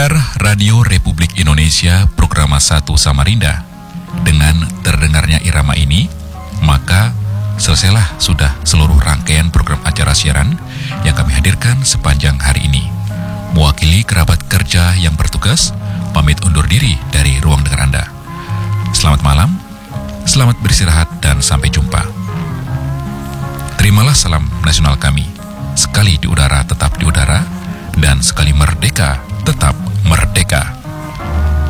Pendengar Radio Republik Indonesia Programa 1 Samarinda, dengan terdengarnya irama ini, maka selesailah sudah seluruh rangkaian program acara siaran yang kami hadirkan sepanjang hari ini. Mewakili kerabat kerja yang bertugas, pamit undur diri dari ruang dengar Anda. Selamat malam, selamat beristirahat, dan sampai jumpa. Terimalah salam nasional kami, sekali di udara tetap di udara, dan sekali merdeka tetap merdeka.